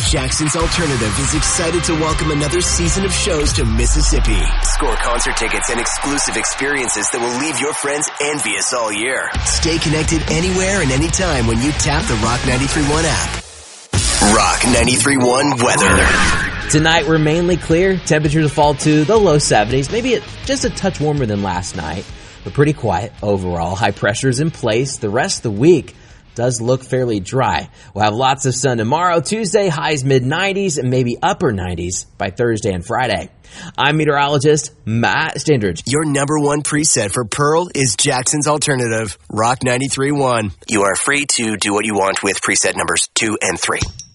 Jackson's Alternative is excited to welcome another season of shows to Mississippi. Score concert tickets and exclusive experiences that will leave your friends envious all year. Stay connected anywhere and anytime when you tap the Rock 93.1 app. Rock 93.1 weather. Tonight we're mainly clear. Temperatures will fall to the low 70s, maybe just a touch warmer than last night, but pretty quiet overall. High pressure is in place. The rest of the week does look fairly dry. We'll have lots of sun tomorrow. Tuesday, highs mid-90s and maybe upper 90s by Thursday and Friday. I'm meteorologist Matt Standridge. Your number one preset for Pearl is Jackson's Alternative, Rock 93.1. You are free to do what you want with preset numbers 2 and 3.